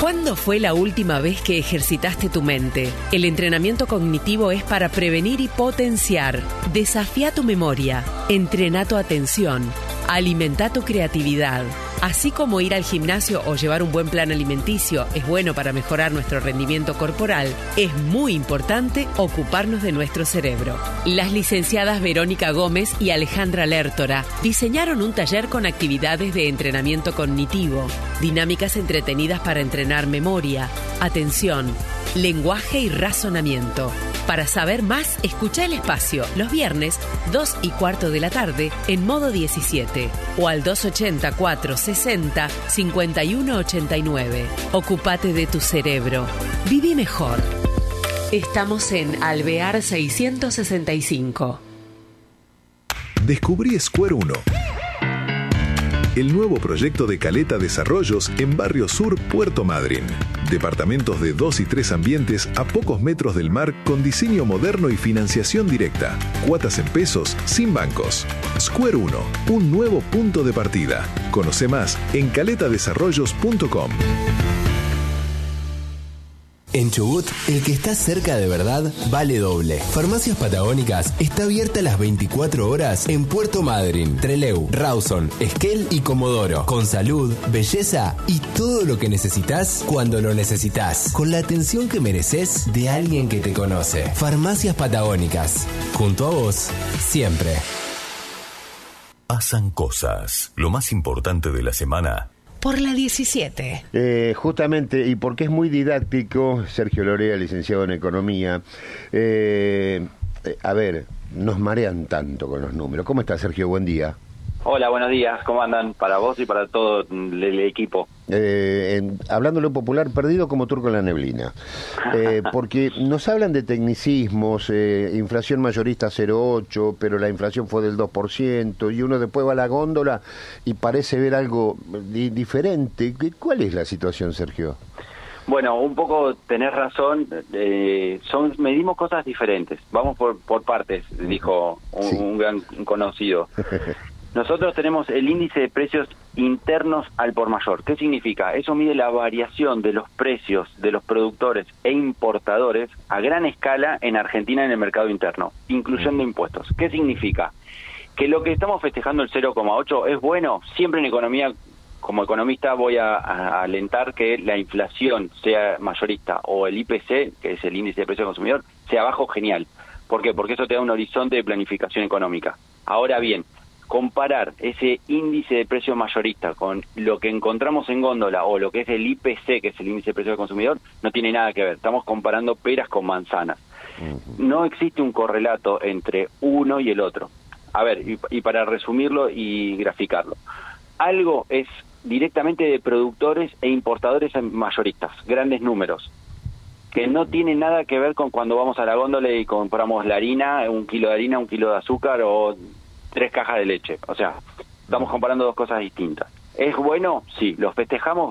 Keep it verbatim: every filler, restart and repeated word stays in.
¿Cuándo fue la última vez que ejercitaste tu mente? El entrenamiento cognitivo es para prevenir y potenciar. Desafía tu memoria, entrena tu atención, alimenta tu creatividad. Así como ir al gimnasio o llevar un buen plan alimenticio es bueno para mejorar nuestro rendimiento corporal, es muy importante ocuparnos de nuestro cerebro. Las licenciadas Verónica Gómez y Alejandra Lertora diseñaron un taller con actividades de entrenamiento cognitivo, dinámicas entretenidas para entrenar memoria, atención, lenguaje y razonamiento. Para saber más, escucha El Espacio los viernes, dos y cuarto de la tarde, en modo diecisiete, o al dos ochenta, cuatro sesenta, cincuenta y uno ochenta y nueve. Ocúpate de tu cerebro. Viví mejor. Estamos en Alvear seiscientos sesenta y cinco. Descubrí Square uno, el nuevo proyecto de Caleta Desarrollos en Barrio Sur, Puerto Madryn. Departamentos de dos y tres ambientes a pocos metros del mar con diseño moderno y financiación directa. Cuotas en pesos, sin bancos. Square uno, un nuevo punto de partida. Conoce más en caleta desarrollos punto com. En Chubut, el que está cerca de verdad vale doble. Farmacias Patagónicas está abierta las veinticuatro horas en Puerto Madryn, Trelew, Rawson, Esquel y Comodoro. Con salud, belleza y todo lo que necesitas cuando lo necesitas. Con la atención que mereces de alguien que te conoce. Farmacias Patagónicas. Junto a vos, siempre. Pasan cosas. Lo más importante de la semana. Por la diecisiete. Eh, justamente, y porque es muy didáctico, Sergio Lorea, licenciado en Economía, eh, eh, a ver, nos marean tanto con los números. ¿Cómo está, Sergio? Buen día. Hola, buenos días. ¿Cómo andan? Para vos y para todo el, el equipo. Eh, en, hablándolo popular, perdido como turco en la neblina. Eh, porque nos hablan de tecnicismos, eh, inflación mayorista cero coma ocho, pero la inflación fue del dos por ciento, y uno después va a la góndola y parece ver algo di- diferente. ¿Cuál es la situación, Sergio? Bueno, un poco tenés razón, eh, son medimos cosas diferentes. Vamos por, por partes, dijo un, sí. un gran conocido. Nosotros tenemos el índice de precios internos al por mayor. ¿Qué significa? Eso mide la variación de los precios de los productores e importadores a gran escala en Argentina en el mercado interno, incluyendo impuestos. ¿Qué significa? Que lo que estamos festejando el cero coma ocho es bueno. Siempre en economía, como economista, voy a, a alentar que la inflación, sea mayorista o el I P C, que es el índice de precio del consumidor, sea bajo, genial. ¿Por qué? Porque eso te da un horizonte de planificación económica. Ahora bien, comparar ese índice de precio mayorista con lo que encontramos en góndola o lo que es el I P C, que es el índice de precio del consumidor, no tiene nada que ver. Estamos comparando peras con manzanas. Uh-huh. No existe un correlato entre uno y el otro. A ver, y, y para resumirlo y graficarlo, algo es directamente de productores e importadores mayoristas, grandes números, que no tiene nada que ver con cuando vamos a la góndola y compramos la harina, un kilo de harina, un kilo de azúcar o tres cajas de leche. O sea, estamos comparando dos cosas distintas. ¿Es bueno? Sí. ¿Los festejamos?